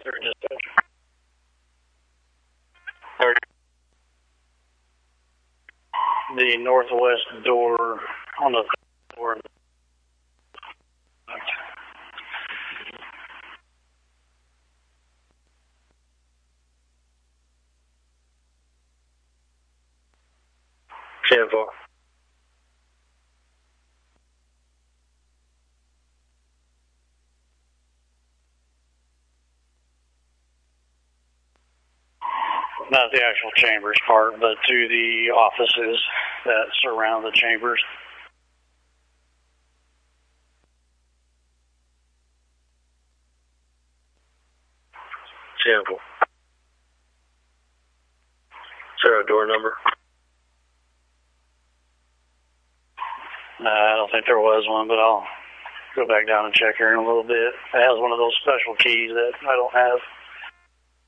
sir, dispatch. The northwest door on the door. Careful. Not the actual chambers part, but to the offices that surround the chambers. Careful. Is there a door number? I don't think there was one, but I'll go back down and check here in a little bit. It has one of those special keys that I don't have.